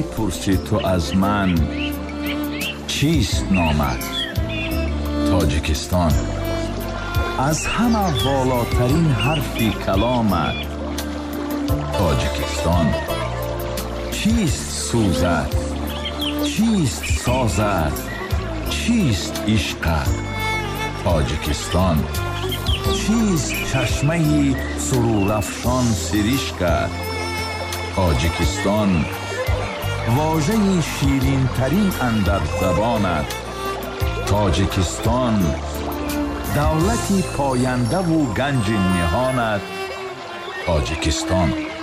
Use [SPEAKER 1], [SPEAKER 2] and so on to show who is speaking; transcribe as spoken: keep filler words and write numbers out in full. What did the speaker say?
[SPEAKER 1] پرسی تو از من چیست نامت؟ تاجیکستان. از همه والاترین حرفی کلامت تاجیکستان. چیست سوزت؟ چیست سازت؟ چیست عشقت؟ تاجیکستان. چیست چشمه سرور افشان سرشکت؟ تاجیکستان. واژه شیرین ترین اندر زبانت تاجیکستان. دولتی پاینده و گنج نهانت تاجیکستان.